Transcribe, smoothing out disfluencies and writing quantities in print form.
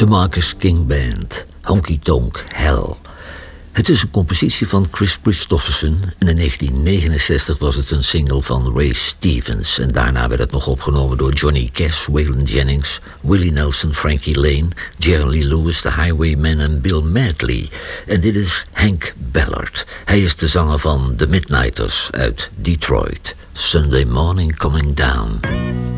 De Marcus King Band, Honky Tonk Hell. Het is een compositie van Kris Kristofferson en in 1969 was het een single van Ray Stevens. En daarna werd het nog opgenomen door Johnny Cash, Waylon Jennings, Willie Nelson, Frankie Lane, Jerry Lee Lewis, The Highwaymen en Bill Medley. En dit is Hank Ballard. Hij is de zanger van The Midnighters uit Detroit. Sunday Morning Coming Down.